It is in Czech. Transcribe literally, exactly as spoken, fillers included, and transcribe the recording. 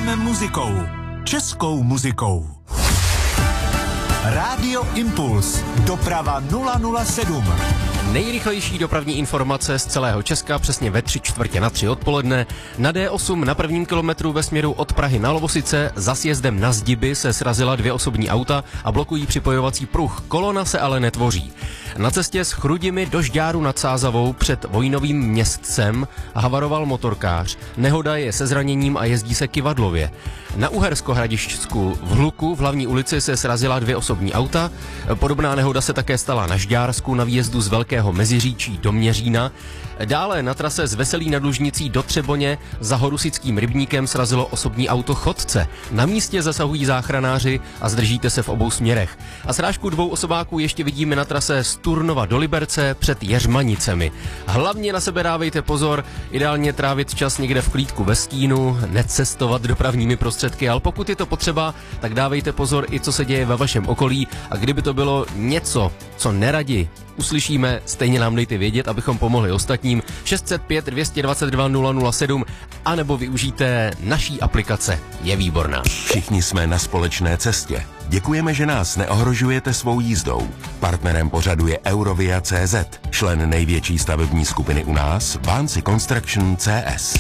Procházíme muzikou. Českou muzikou. Rádio Impuls. Doprava nula nula sedm. Nejrychlejší dopravní informace z celého Česka přesně ve tři čtvrtě na tři odpoledne. Na D osm na prvním kilometru ve směru od Prahy na Lovosice za sjezdem na Zdiby se srazila dvě osobní auta a blokují připojovací pruh. Kolona se ale netvoří. Na cestě z Chrudimi do Žďáru nad Sázavou před Vojnovým Městcem havaroval motorkář. Nehoda je se zraněním a jezdí se kyvadlově. Na Uherskohradišťsku v Hluku v hlavní ulici se srazila dvě osobní auta. Podobná nehoda se také stala na Žďársku na výjezdu z Velkého Meziříčí do Měřína. Dále na trase z Veselí nad Lužnicí do Třeboně za Horusickým rybníkem srazilo osobní auto chodce. Na místě zasahují záchranáři a zdržíte se v obou směrech. A srážku dvou osobáků ještě vidíme na trase z Turnova do Liberce před Jeřmanicemi. Hlavně na sebe dávejte pozor, ideálně trávit čas někde v klídku ve stínu, necestovat dopravními prostředky, ale pokud je to potřeba, tak dávejte pozor i co se děje ve vašem okolí a kdyby to bylo něco, co neradi uslyšíme, stejně nám dejte vědět, abychom pomohli ostatním. šest set pět dvě stě dvacet dva nula nula sedm anebo využijte naší aplikace. Je výborná. Všichni jsme na společné cestě. Děkujeme, že nás neohrožujete svou jízdou. Partnerem pořadu je Eurovia tečka cé zet, člen největší stavební skupiny u nás, Vancy Construction C S.